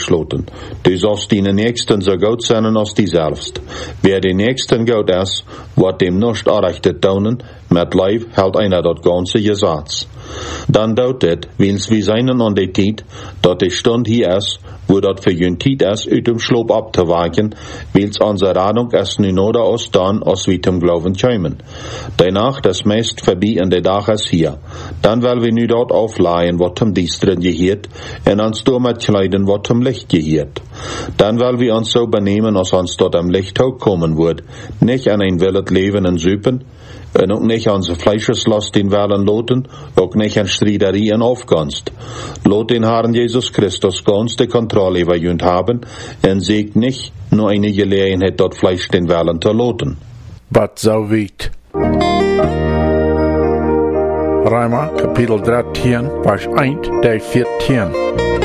besloten. Du sollst deine Nächsten so gut sein als die selbst. Wer die Nächsten gut ist, wird dem nicht errichtet tun, mit Leib hält einer das ganze Gesetz. Dann dautet, wils wir seinen an die Zeit, dass die Stunde hier ist, wo dat für jün Tijd ist, uit dem Schlop abzuwagen, wils unsere Radung ist nun oder aus dann, als wir zum Glauben kommen. Danach das meist vorbei in der Tag ist hier. Dann will wir nu dort aufleihen, wat zum Dienstren gehört, und uns damit kleiden, wat zum Licht gehört. Dann will wir uns so benehmen, als uns dort am Licht kommen wird, nicht an ein willet Leben in Süpen, und auch nicht an unsere Fleischeslast in Wellen loten, auch nicht an Striederie und Aufgunst. Lot den Herrn Jesus Christus ganz die Kontrolle über jünd haben, und siegt nicht nur eine Gelegenheit, dort Fleisch den Wellen zu loten. But so weit. Römer, Kapitel 13, Vers 1, 14.